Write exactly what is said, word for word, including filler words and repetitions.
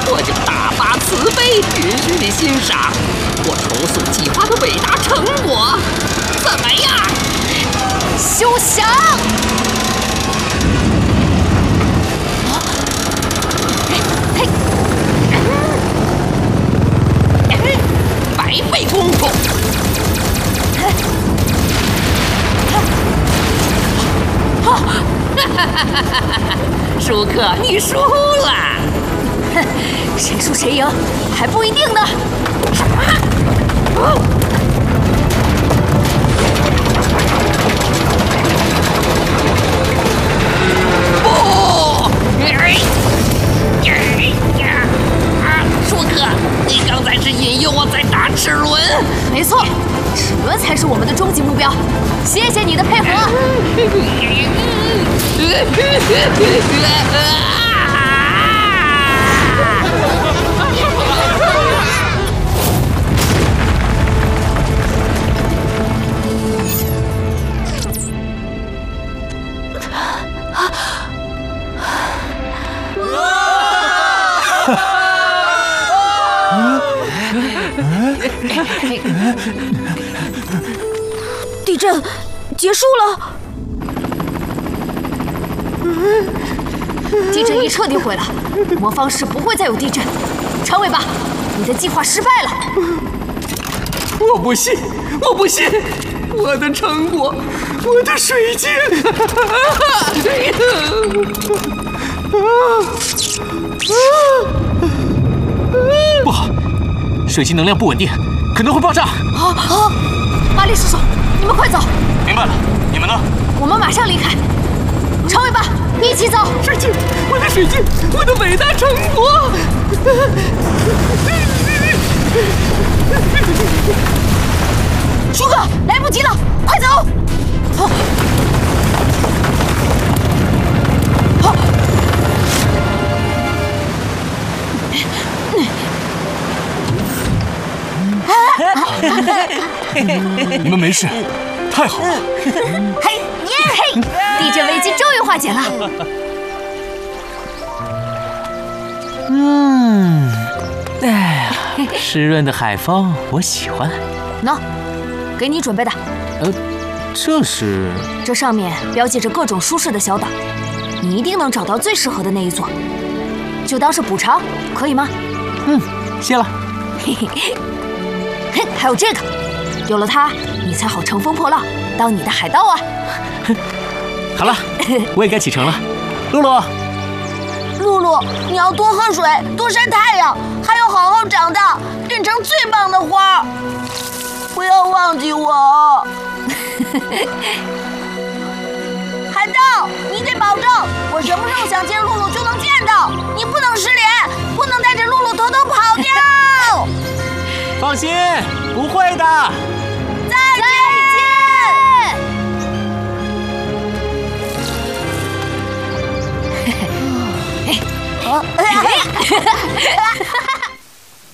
我就大发慈悲，允许你欣赏我重塑计划的伟大成果，怎么样？ 休想！嘿， 白费功夫。舒克，你输了。 哼，谁输谁赢还不一定呢。 什么？哦不！舒克，你刚才是引诱我在打齿轮。 没错，齿轮才是我们的终极目标。谢谢你的配合。地震结束了。地震一彻底毁了，魔方室不会再有地震。长尾巴，你的计划失败了。 我不信，我不信！我的成果，我的水晶！ 不好，水晶能量不稳定，可能会爆炸。 啊啊！巴力叔叔，你们快走！ 明白了，你们呢？ 我们马上离开。长尾巴，一起走！ 水晶，我的水晶，我的伟大成果！ 舒克，来不及了，快走！啊你们没事，太好了！ 嘿耶嘿！地震危机终于化解了。 嗯，哎呀，湿润的海风，我喜欢。 喏，给你准备的。 呃，这是？ 这上面标记着各种舒适的小岛，你一定能找到最适合的那一座，就当是补偿，可以吗？ 嗯，谢了。 嘿嘿，嘿，还有这个，有了它，你才好乘风破浪，当你的海盗啊！ 好了，我也该启程了。露露， 露露，你要多喝水，多晒太阳，还要好好长大，变成最棒的花儿。不要忘记我。海盗，你得保证，我什么时候想见露露就能见到。你不能失联，不能带着露露偷偷跑掉。 放心，不会的。 再见。 哎，